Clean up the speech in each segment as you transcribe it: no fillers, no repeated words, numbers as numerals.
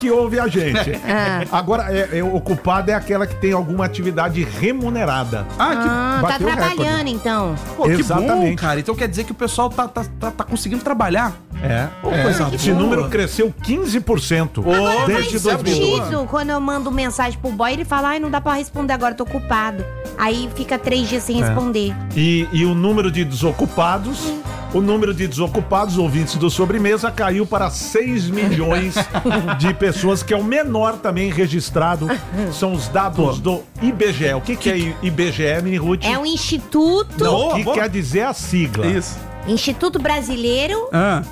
que ouve a gente. Agora, ocupado é aquela que tem alguma atividade remunerada. Tá trabalhando, então. Pô, que Exatamente. bom, cara. Então quer dizer que o pessoal tá conseguindo trabalhar. Esse número cresceu 15% Agora desde faz 2012. sentido quando eu mando mensagem pro boy, ele fala, não dá pra responder agora, tô ocupado. Aí fica 3 dias sem responder. E o número de desocupados, ouvintes do Sobremesa, caiu para 6 milhões de pessoas, que é o menor também registrado. São os dados do IBGE. O que é IBGE, Mini Ruth? É um instituto... Não, o que quer dizer a sigla? Isso. Instituto Brasileiro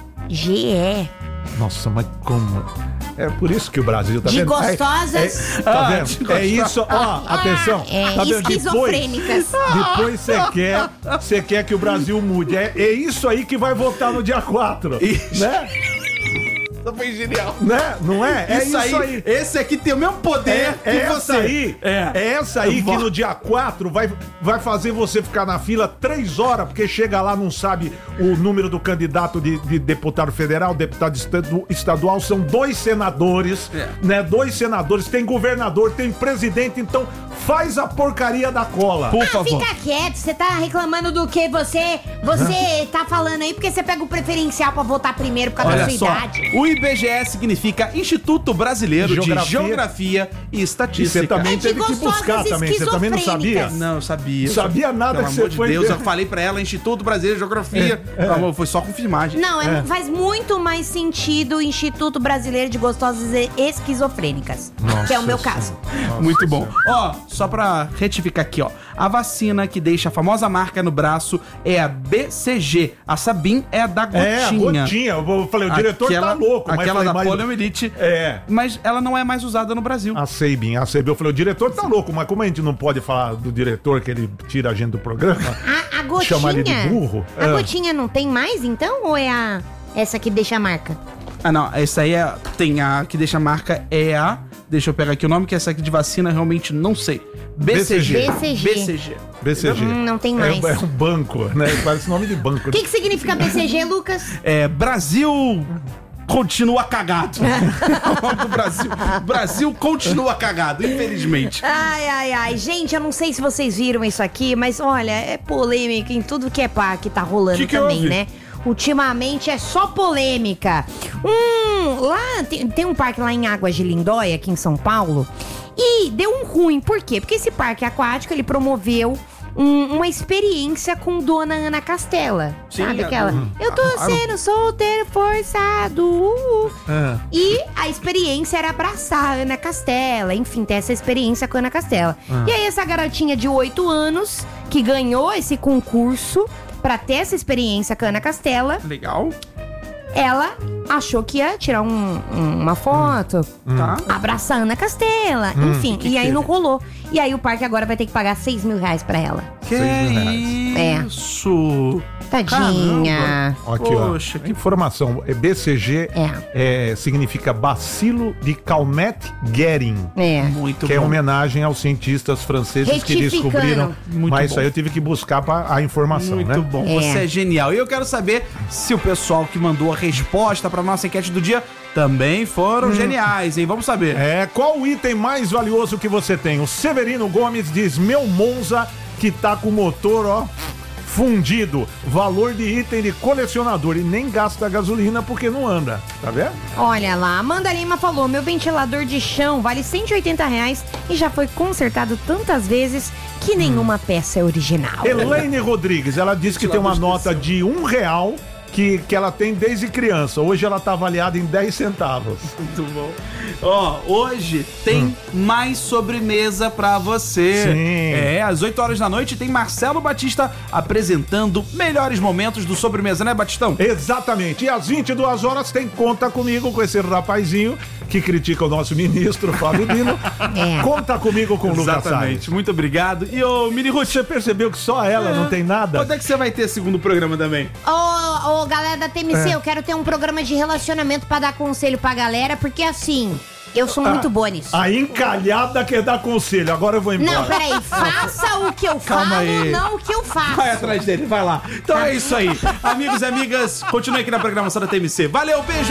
GE. Nossa, mas como? É por isso que o Brasil tá De vendo? gostosas. Tá vendo? É isso, ó, atenção. Tá vendo? Esquizofrênicas. Depois você quer que o Brasil mude. É isso aí que vai votar no dia 4. Né? Isso foi genial. Né? Não é? É isso aí. Esse aqui tem o mesmo poder que você. É essa aí que no dia 4 vai fazer você ficar na fila 3 horas, porque chega lá, não sabe o número do candidato de deputado federal, deputado estadual, são 2 senadores, né? 2 senadores, tem governador, tem presidente, então faz a porcaria da cola. Por favor. Fica quieto, você tá reclamando do que você tá falando aí, porque você pega o preferencial pra votar primeiro por causa da sua idade. O IBGE significa Instituto Brasileiro de Geografia e Estatística. E você também teve que buscar também, você também não sabia? Não, eu sabia. Sabia nada. Pelo que você amor de foi Deus, ver. eu falei pra ela, Instituto Brasileiro de Geografia. Amor, foi só confirmar, gente. Não, faz muito mais sentido o Instituto Brasileiro de Gostosas e Esquizofrênicas, que é o meu caso. Muito bom. Ó, só pra retificar aqui, ó. A vacina que deixa a famosa marca no braço é a BCG. A Sabin é a da gotinha. É, a gotinha. Eu falei, o diretor tá louco. Mas Aquela falei, da poliomielite. Mas ela não é mais usada no Brasil. A Sabin. Eu falei, o diretor tá louco, mas como a gente não pode falar do diretor, que ele tira a gente do programa, A gotinha? chamar ele de burro. A gotinha não tem mais, então? Ou é essa que deixa a marca? Ah, não. Essa aí tem a que deixa a marca é a... Deixa eu pegar aqui o nome, que essa aqui de vacina realmente não sei. BCG. BCG. Não tem mais. É um banco, né? Parece nome de banco. O que significa BCG, Lucas? Brasil continua cagado. O nome do Brasil. Brasil continua cagado, infelizmente. Ai. Gente, eu não sei se vocês viram isso aqui, mas olha, é polêmica em tudo que é pá que tá rolando também, né? Ultimamente é só polêmica. Lá tem um parque lá em Águas de Lindóia, aqui em São Paulo, e deu um ruim. Por quê? Porque esse parque aquático, ele promoveu uma experiência com Dona Ana Castela. Sim, sabe aquela? Eu tô sendo solteiro forçado. E a experiência era abraçar a Ana Castela. Enfim, ter essa experiência com a Ana Castela. E aí essa garotinha de 8 anos, que ganhou esse concurso pra ter essa experiência com a Ana Castela. Legal. Ela achou que ia tirar uma foto, abraçar a Ana Castela, enfim, e aí não rolou. E aí o parque agora vai ter que pagar 6 mil reais pra ela. Que isso? Tadinha. Aqui, Poxa, que informação. BCG significa Bacilo de Calmette-Guerin. Muito que bom. é homenagem aos cientistas franceses que descobriram. Mas isso aí eu tive que buscar a informação, Muito bom, você é genial. E eu quero saber se o pessoal que mandou a resposta pra nossa enquete do dia também foram geniais, hein? Vamos saber. Qual o item mais valioso que você tem? O Severino Gomes diz, meu Monza, que tá com o motor, ó, fundido. Valor de item de colecionador. E nem gasta gasolina porque não anda. Tá vendo? Olha lá, Amanda Lima falou, meu ventilador de chão vale R$180 e já foi consertado tantas vezes que nenhuma peça é original. Elaine Rodrigues, ela disse que tem uma nota de R$1 que ela tem desde criança. Hoje ela tá avaliada em 10 centavos. Muito bom. Ó, hoje tem mais sobremesa pra você. Sim. Às 8 horas da noite tem Marcelo Batista apresentando melhores momentos do Sobremesa, né, Batistão? Exatamente. E às 22 horas tem Conta Comigo com esse rapazinho que critica o nosso ministro, Fábio Dino. Conta Comigo com o Lucas Salles. Muito obrigado. E ô, Mini Ruth, você percebeu que só ela não tem nada? Quando é que você vai ter segundo programa também? Ô, galera da TMC, eu quero ter um programa de relacionamento pra dar conselho pra galera, porque assim, eu sou muito boa nisso. A encalhada quer dar conselho, agora eu vou embora. Não, peraí, faça o que eu falo, não o que eu faço. Vai atrás dele, vai lá. Então é isso aí. Amigos e amigas, continue aqui na programação da TMC. Valeu, beijo!